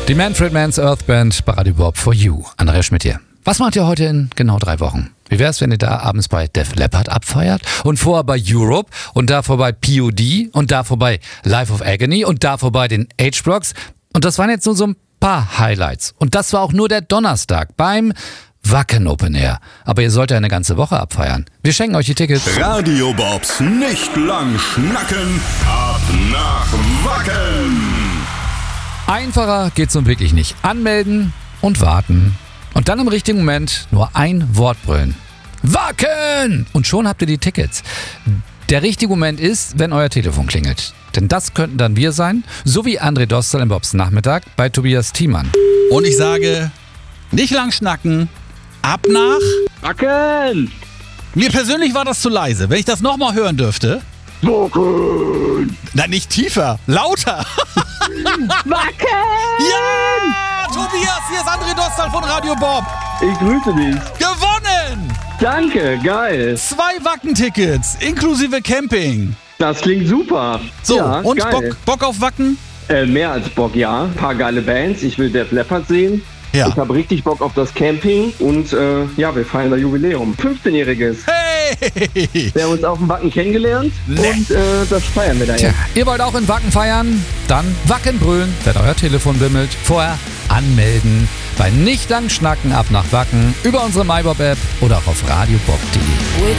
Die Manfred Mann's Earth Band bei Radio Bob for You. Andrea Schmidt hier. Was macht ihr heute in genau 3 Wochen? Wie wär's, wenn ihr da abends bei Def Leppard abfeiert und vorher bei Europe und da vorbei POD und da vorbei Life of Agony und da vorbei den H-Blocks? Und das waren jetzt nur so ein paar Highlights. Und das war auch nur der Donnerstag beim Wacken Open Air. Aber ihr sollt ja eine ganze Woche abfeiern. Wir schenken euch die Tickets. Radio Bobs nicht lang schnacken, ab nach Wacken. Einfacher geht's nun wirklich nicht. Anmelden und warten. Und dann im richtigen Moment nur ein Wort brüllen. Wacken! Und schon habt ihr die Tickets. Der richtige Moment ist, wenn euer Telefon klingelt. Denn das könnten dann wir sein, so wie André Dostal im Bobs Nachmittag bei Tobias Thiemann. Und ich sage, nicht lang schnacken, ab nach Wacken! Mir persönlich war das zu leise. Wenn ich das nochmal hören dürfte. Wacken! Na, nicht tiefer, lauter. Wacken! Ja! Tobias, hier ist André Dostal von Radio Bob. Ich grüße dich. Gewonnen! Danke, geil. 2 Wacken-Tickets, inklusive Camping. Das klingt super. So, ja, und geil. Bock auf Wacken? Mehr als Bock, ja. Ein paar geile Bands. Ich will Def Leppard sehen. Ja. Ich habe richtig Bock auf das Camping. Und wir feiern das Jubiläum. 15-jähriges. Hey! Wir haben uns auf dem Wacken kennengelernt. Und das feiern wir da Tja, jetzt. ihr wollt auch in Wacken feiern? Dann Wacken brüllen, wenn euer Telefon bimmelt. Vorher anmelden. Bei nicht lang schnacken ab nach Wacken über unsere MyBob-App oder auch auf radiobob.de.